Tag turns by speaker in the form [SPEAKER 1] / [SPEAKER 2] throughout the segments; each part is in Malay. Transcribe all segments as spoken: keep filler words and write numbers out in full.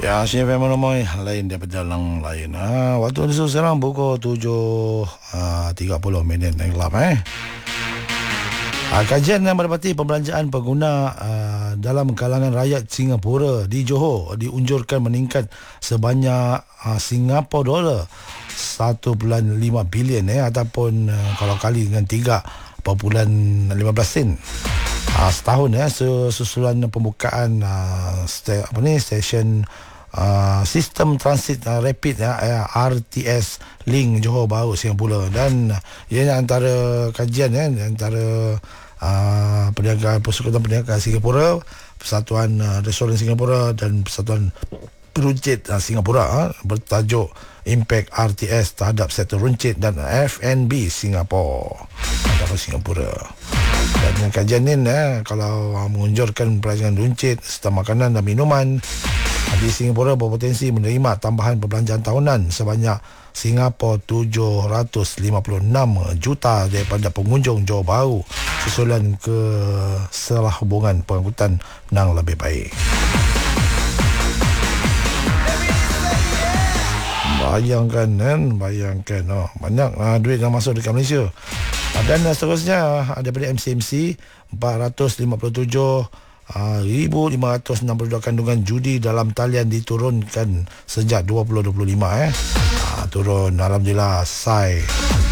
[SPEAKER 1] Ya, F M ramai lain daripada yang lain. Ha, waktu ni sekarang pukul tujuh tiga puluh minit yang gelap eh. Ha, kajian yang mendapati pembelanjaan pengguna uh, dalam kalangan rakyat Singapura di Johor diunjurkan meningkat sebanyak uh, Singapura dolar satu perpuluhan lima bilion eh ataupun uh, kalau kali dengan tiga perpuluhan lima belas sen. Uh, setahun ya eh, susulan pembukaan uh, sta- apa ni stesen uh, sistem transit uh, rapid ya uh, R T S Link Johor Bahru Singapura, dan uh, ia antara kajian ya antara uh, perniagaan Persekutuan Perniagaan Singapura, Persatuan uh, Restoran Singapura dan Persatuan Runcit uh, Singapura uh, bertajuk Impact R T S terhadap sektor runcit dan F and B Singapura atau Singapura. Dan dengan kajian ini eh, kalau uh, mengunjurkan pelajaran runcit serta makanan dan minuman di Singapura berpotensi menerima tambahan perbelanjaan tahunan sebanyak Singapura tujuh ratus lima puluh enam juta daripada pengunjung Johor Bahru susulan ke salah hubungan pengangkutan yang lebih baik. Bayangkan kan, bayangkan oh, banyak uh, duit yang masuk dekat Malaysia. Dan uh, seterusnya uh, daripada M C M C empat ratus lima puluh tujuh ribu lima ratus enam puluh dua kandungan judi dalam talian diturunkan sejak dua ribu dua puluh lima eh. Uh, turun alhamdulillah selesai.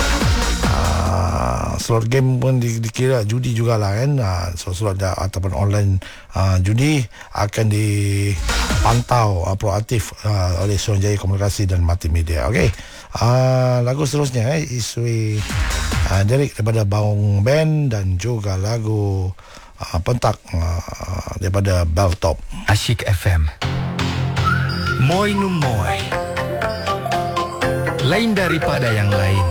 [SPEAKER 1] Uh, slot game pun di, dikira judi jugalah kan. Uh, slot-slot ataupun online uh, judi akan dipantau uh, proaktif uh, oleh Suruhanjaya Komunikasi dan Multimedia. Okey. Uh, lagu seterusnya eh Isui uh, Derek daripada Baung Band dan juga lagu uh, Pentak uh, daripada Belltop.
[SPEAKER 2] Asyik F M. Moi nu moi. Lain daripada yang lain.